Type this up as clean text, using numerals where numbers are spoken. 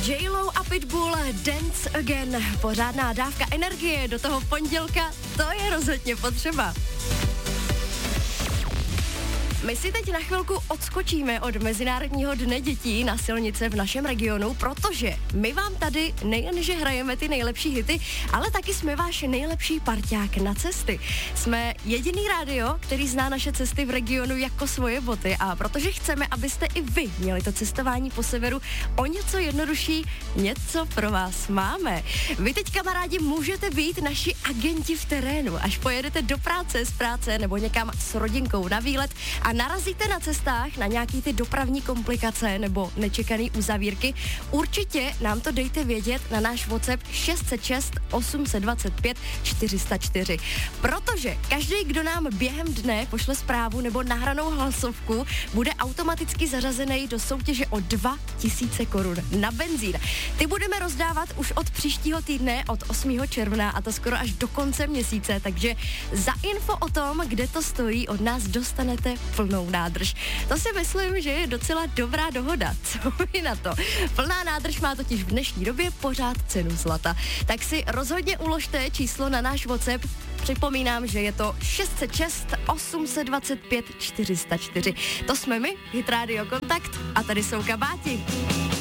J.Lo a Pitbull, Dance Again, pořádná dávka energie do toho pondělka, to je rozhodně potřeba. My si teď na chvilku odskočíme od Mezinárodního dne dětí na silnice v našem regionu, protože my vám tady nejenže hrajeme ty nejlepší hity, ale taky jsme váš nejlepší parťák na cesty. Jsme jediný rádio, který zná naše cesty v regionu jako svoje boty, a protože chceme, abyste i vy měli to cestování po severu o něco jednodušší, něco pro vás máme. Vy teď, kamarádi, můžete být naši agenti v terénu, až pojedete do práce, z práce nebo někam s rodinkou na výlet a narazíte na cestách na nějaký ty dopravní komplikace nebo nečekaný uzavírky, určitě nám to dejte vědět na náš WhatsApp 606 825 404. Protože každý, kdo nám během dne pošle zprávu nebo nahranou hlasovku, bude automaticky zařazený do soutěže o 2000 korun na benzín. Ty budeme rozdávat už od příštího týdne, od 8. června, a to skoro až do konce měsíce, takže za info o tom, kde to stojí, od nás dostanete plnou nádrž. To si myslím, že je docela dobrá dohoda. Co vy na to? Plná nádrž má totiž v dnešní době pořád cenu zlata. Tak si rozhodně uložte číslo na náš WhatsApp. Připomínám, že je to 606 825 404. To jsme my, Hit Radio Kontakt, a tady jsou kabáti.